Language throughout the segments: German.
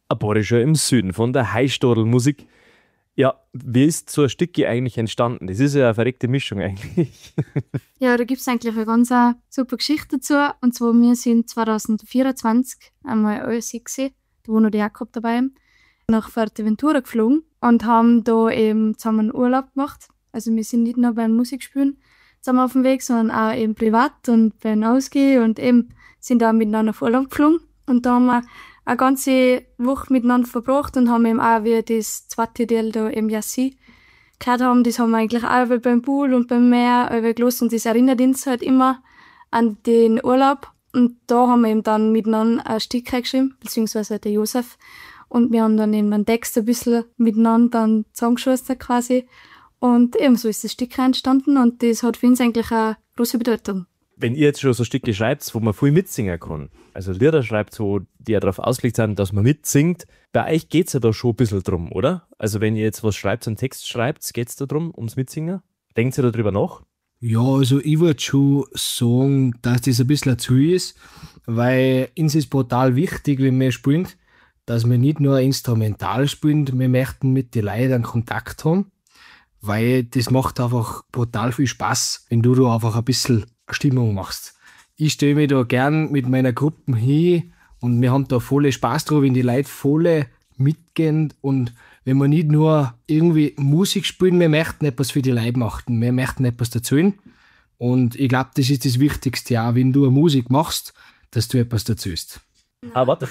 ein bayerischer im Süden von der Heistadl-Musik. Ja, wie ist so ein Stückchen eigentlich entstanden? Das ist ja eine verrückte Mischung eigentlich. Ja, da gibt es eigentlich eine ganz super Geschichte dazu. Und zwar, wir sind 2024 einmal alles gesehen, da war noch der Jakob dabei, nach Fuerteventura geflogen und haben da eben zusammen einen Urlaub gemacht. Also wir sind nicht nur beim Musikspielen zusammen auf dem Weg, sondern auch eben privat und beim Ausgehen und eben sind da miteinander auf Urlaub geflogen. Und da haben wir eine ganze Woche miteinander verbracht und haben eben auch, wie das zweite Teil da im Yassi gehört haben, das haben wir eigentlich auch beim Pool und beim Meer gelassen und das erinnert uns halt immer an den Urlaub. Und da haben wir eben dann miteinander ein Stück geschrieben, beziehungsweise der Josef. Und wir haben dann eben einen Text ein bisschen miteinander dann zusammengeschustert quasi. Und eben so ist das Stück entstanden und das hat für uns eigentlich eine große Bedeutung. Wenn ihr jetzt schon so Stücke schreibt, wo man viel mitsingen kann, also Lieder schreibt, so, die ja darauf ausgelegt sind, dass man mitsingt, bei euch geht's ja da schon ein bisschen drum, oder? Also wenn ihr jetzt was schreibt, einen Text schreibt, geht's da drum, ums Mitsingen? Denkt ihr darüber nach? Ja, also ich würde schon sagen, dass das ein bisschen ein Ziel ist, weil uns ist brutal wichtig, wenn wir spielen, dass wir nicht nur instrumental spielen, wir möchten mit den Leuten einen Kontakt haben, weil das macht einfach brutal viel Spaß, wenn du da einfach ein bisschen Stimmung machst. Ich stelle mich da gern mit meiner Gruppe hin und wir haben da volle Spaß drauf, wenn die Leute volle mitgehen und wenn wir nicht nur irgendwie Musik spielen, wir möchten etwas für die Leute machen, wir möchten etwas dazu. Und ich glaube, das ist das Wichtigste auch, wenn du eine Musik machst, dass du etwas dazu hast. Warte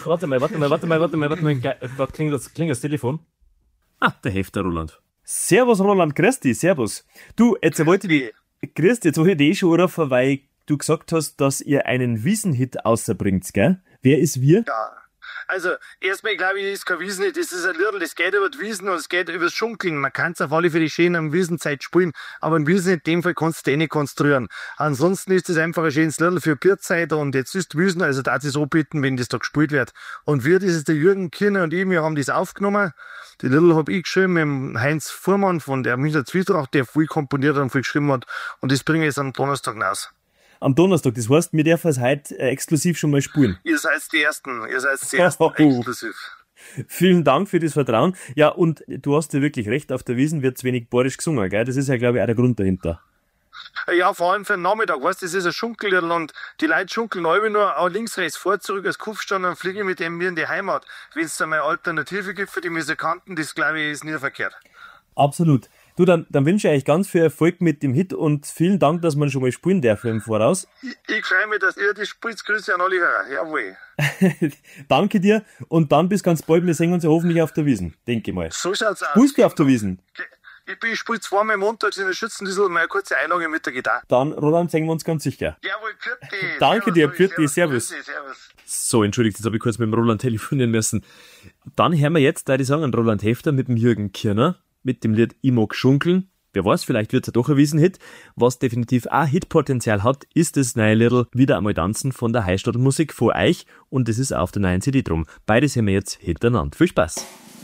mal, da klingt das Telefon. Der Hefter Roland. Servus Roland, grüß dich, servus. Du, jetzt wollte ich dich schon anrufen, weil du gesagt hast, dass ihr einen Wiesenhit rausbringt, gell? Wer ist wir? Ja, also erstmal glaube ich, das ist kein Wiesenhit, das ist ein Liedl, das geht über die Wiesen und es geht über das Schunkeln. Man kann es auf alle Fälle schön am Wiesenzeit spielen, aber ein Wiesenhit in dem Fall kannst du nicht konstruieren. Ansonsten ist das einfach ein schönes Liedl für Bierzeit und jetzt ist Wiesen, also darf ich es anbieten, wenn das da gespielt wird. Und wir, das ist der Jürgen Kirner und ich, wir haben das aufgenommen. Die Liedl habe ich geschrieben mit dem Heinz Fuhrmann von der Münchner Zwietracht, der viel komponiert und viel geschrieben hat und das bringe ich jetzt am Donnerstag raus. Am Donnerstag, das heißt, wir dürfen es heute exklusiv schon mal spielen. Ihr seid die Ersten exklusiv. Vielen Dank für das Vertrauen. Ja, und du hast ja wirklich recht, auf der Wiesn wird zu wenig bayerisch gesungen, gell? Das ist ja, glaube ich, auch der Grund dahinter. Ja, vor allem für den Nachmittag, weißt du, das ist ein Schunkelliedl und die Leute schunkeln alle nur auch links, rechts, vor, zurück als Kopfstand und fliegen mit dem mir in die Heimat. Wenn es da mal eine Alternative gibt für die Musikanten, das glaube ich ist nie verkehrt. Absolut. Du, dann wünsche ich euch ganz viel Erfolg mit dem Hit und vielen Dank, dass man schon mal spielen darf im Voraus. Ich freue mich, dass ihr das spielt. Grüße an alle Hörer. Jawohl. Danke dir und dann bis ganz bald. Wir sehen uns ja hoffentlich auf der Wiesn, denke ich mal. So schaut's aus. Spielst du auf der Wiesn? Ich spiele zweimal montags in der Schützendüssel mal eine kurze Einlage mit der Gitarre. Dann, Roland, sehen wir uns ganz sicher. Jawohl, Pürti. Danke dir, Pürti, servus. Servus. So, entschuldigt, jetzt habe ich kurz mit dem Roland telefonieren müssen. Dann hören wir jetzt, da ich sagen, Roland Hefter mit dem Jürgen Kirner, mit dem Lied Ich mag schunkeln. Wer weiß, vielleicht wird es ja doch ein Wiesenhit. Was definitiv auch Hitpotenzial hat, ist das neue Liedl Wieder einmal tanzen von der Heistadl Musik vor euch und das ist auf der neuen CD drum. Beides haben wir jetzt hintereinander. Viel Spaß!